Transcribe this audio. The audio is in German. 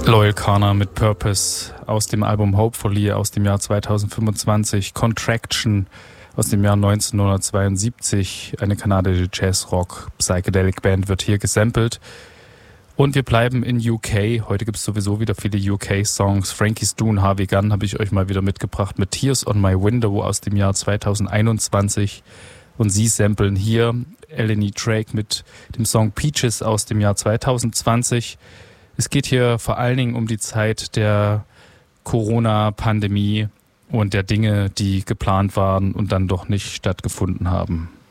Loyal Kana mit Purpose aus dem Album Hopefully aus dem Jahr 2025, Contraction aus dem Jahr 1972, eine kanadische Jazz-Rock-Psychedelic-Band wird hier gesampelt. Und wir bleiben in UK. Heute gibt es sowieso wieder viele UK-Songs. Frankie Stu und Harvey Gunn habe ich euch mal wieder mitgebracht mit Tears on My Window aus dem Jahr 2021. Und sie samplen hier Eleni Drake mit dem Song Peaches aus dem Jahr 2020. Es geht hier vor allen Dingen um die Zeit der Corona-Pandemie und der Dinge, die geplant waren und dann doch nicht stattgefunden haben.